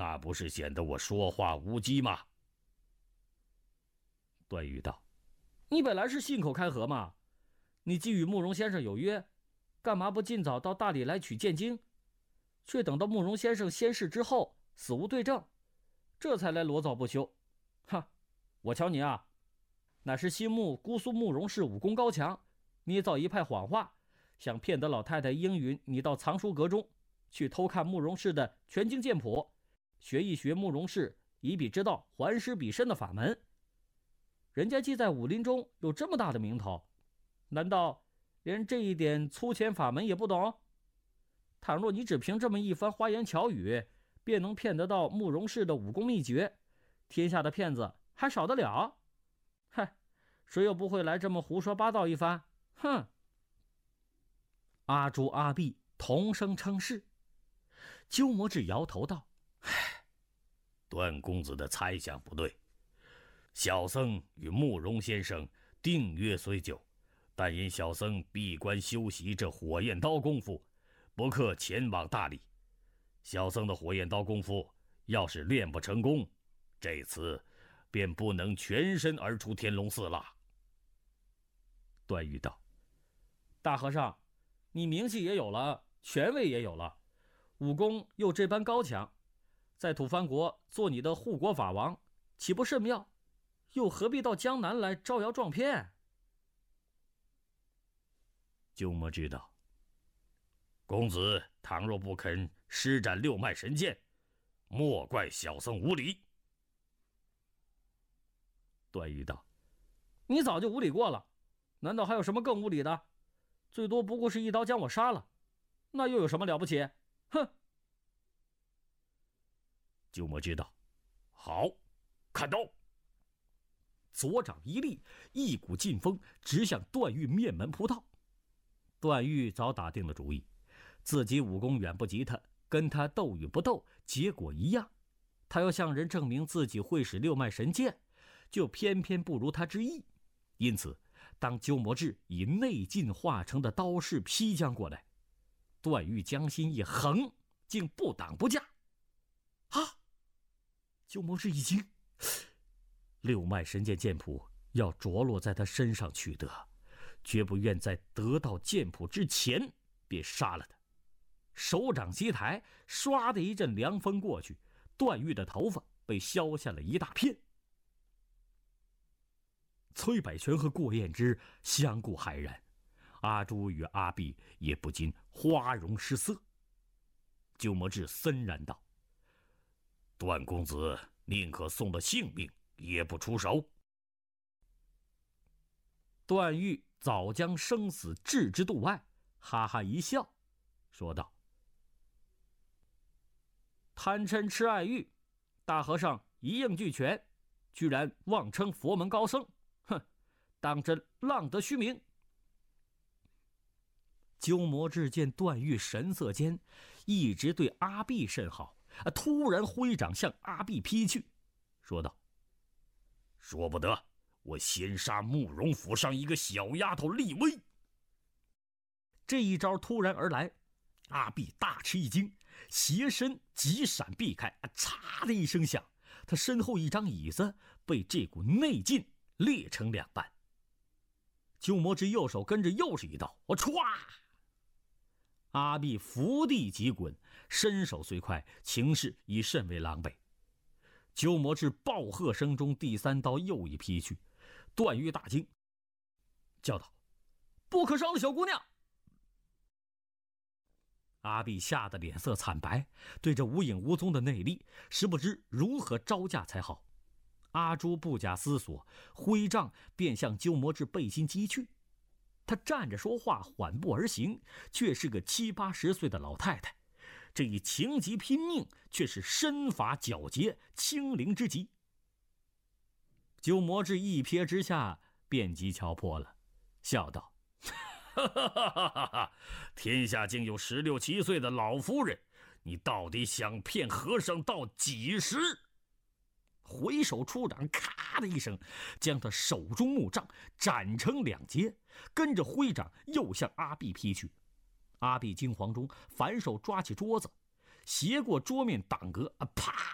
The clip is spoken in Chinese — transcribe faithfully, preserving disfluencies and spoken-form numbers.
那不是显得我说话无稽吗？ 段誉道：你本来是信口开河嘛，你既与慕容先生有约，干嘛不尽早到大理来取剑经，却等到慕容先生仙逝之后死无对证，这才来罗早不休。哈，我瞧你啊，乃是心目姑苏慕容氏武功高强，捏造一派谎话，想骗得老太太应允你到藏书阁中去偷看慕容氏的全经剑谱，学一学慕容氏以彼之道还施彼身的法门。人家既在武林中有这么大的名头，难道连这一点粗浅法门也不懂？倘若你只凭这么一番花言巧语便能骗得到慕容氏的武功秘诀，天下的骗子还少得了？嗨，谁又不会来这么胡说八道一番？哼！阿朱、阿碧同声称是。鸠摩智摇头道：唉， 段公子的猜想不对。小僧与慕容先生定约虽久，但因小僧闭关修习这火焰刀功夫，不可前往大理。小僧的火焰刀功夫要是练不成功，这次便不能全身而出天龙寺了。 段誉道：大和尚，你名气也有了，权位也有了，武功又这般高强，在吐蕃国做你的护国法王，岂不甚妙？又何必到江南来招摇撞骗？ 鸠摩智道：公子倘若不肯施展六脉神剑，莫怪小僧无礼。 段誉道：你早就无礼过了，难道还有什么更无礼的？最多不过是一刀将我杀了，那又有什么了不起？哼！ 鸠摩智道：好，看刀！ 左掌一立，一股劲风直向段誉面门扑到。段誉早打定了主意，自己武功远不及他，跟他斗与不斗结果一样。他要向人证明自己会使六脉神剑，就偏偏不如他之意。因此当鸠摩智以内劲化成的刀势劈将过来，段誉将心一横，竟不挡不架。啊！鸠摩智一惊，六脉神剑剑谱要着落在他身上取得，绝不愿在得到剑谱之前便杀了他。手掌击抬，唰的一阵凉风过去，段誉的头发被削下了一大片。崔百全和过燕之相顾骇然，阿朱与阿碧也不禁花容失色。鸠摩智森然道： 段公子宁可送了性命也不出手。 段誉早将生死置之度外，哈哈一笑，说道：贪嗔痴爱欲，大和尚一应俱全，居然妄称佛门高僧，哼，当真浪得虚名。鸠摩智见段誉神色间一直对阿碧甚好，突然挥掌向阿碧劈去，说道： 说不得，我先杀慕容府上一个小丫头丽薇。 这一招突然而来，阿碧大吃一惊，斜身急闪避开，嚓的一声响，他身后一张椅子被这股内劲裂成两半。鸠摩智右手跟着又是一刀，我歘！阿碧伏地即滚，身手虽快，情势已甚为狼狈。鸠摩智暴喝声中，第三刀又一劈去，段誉大惊，叫道：不可伤了小姑娘！阿碧吓得脸色惨白，对着无影无踪的内力实不知如何招架才好。阿朱不假思索，挥杖便向鸠摩智背心击去。他站着说话，缓步而行，却是个七八十岁的老太太，这一情急拼命却是身法矫捷，轻灵之极。鸠摩智一瞥之下便即瞧破了，笑道： 哈哈哈哈哈！天下竟有十六七岁的老夫人，你到底想骗和尚到几时？回手出掌，咔的一声，将他手中木杖斩成两截，跟着挥掌又向阿碧劈去。阿碧惊惶中反手抓起桌子，斜过桌面挡格，啪